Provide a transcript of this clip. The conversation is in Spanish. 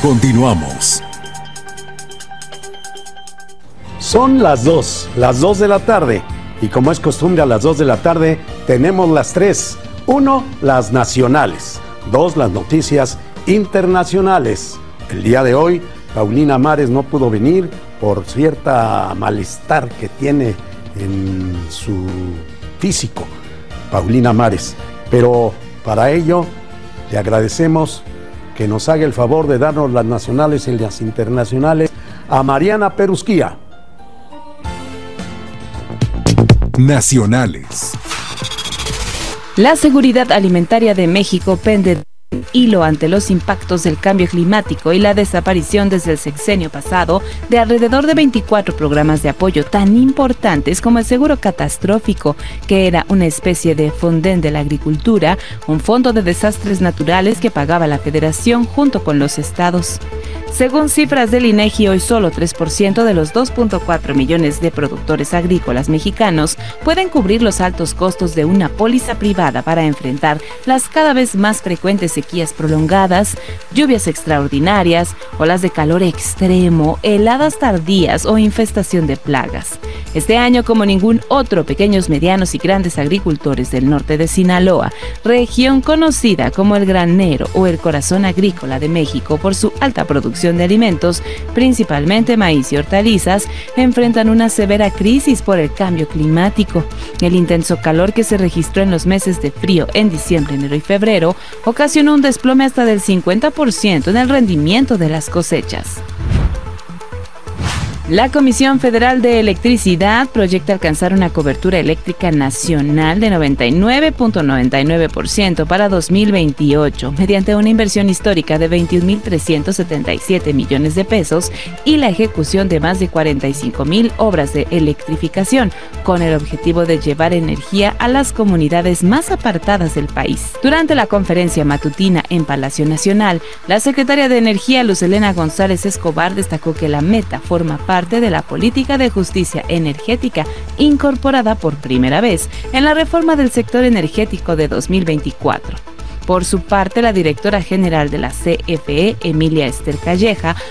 Continuamos. Son las 2 de la tarde. Y como es costumbre, a las 2 de la tarde tenemos las 3. 1, las nacionales. 2, las noticias internacionales. El día de hoy, Paulina Mares no pudo venir por cierta malestar que tiene en su físico. Paulina Mares. Pero para ello, le agradecemos que nos haga el favor de darnos las nacionales y las internacionales a Mariana Perusquía. Nacionales. La seguridad alimentaria de México pende del hilo ante los impactos del cambio climático y la desaparición desde el sexenio pasado de alrededor de 24 programas de apoyo tan importantes como el seguro catastrófico, que era una especie de Fonden de la agricultura, un fondo de desastres naturales que pagaba la Federación junto con los estados. Según cifras del INEGI, hoy solo 3% de los 2.4 millones de productores agrícolas mexicanos pueden cubrir los altos costos de una póliza privada para enfrentar las cada vez más frecuentes sequías prolongadas, lluvias extraordinarias, olas de calor extremo, heladas tardías o infestación de plagas. Este año, como ningún otro, pequeños, medianos y grandes agricultores del norte de Sinaloa, región conocida como el granero o el corazón agrícola de México por su alta producción de alimentos, principalmente maíz y hortalizas, enfrentan una severa crisis por el cambio climático. El intenso calor que se registró en los meses de frío en diciembre, enero y febrero ocasionó un desplome hasta del 50% en el rendimiento de las cosechas. La Comisión Federal de Electricidad proyecta alcanzar una cobertura eléctrica nacional de 99.99% para 2028, mediante una inversión histórica de 21.377 millones de pesos y la ejecución de más de 45.000 obras de electrificación, con el objetivo de llevar energía a las comunidades más apartadas del país. Durante la conferencia matutina en Palacio Nacional, la secretaria de Energía, Luz Helena González Escobar, destacó que la meta forma parte de la política de justicia energética incorporada por primera vez en la reforma del sector energético de 2024. Por su parte, la directora general de la CFE, Emilia Esther Calleja,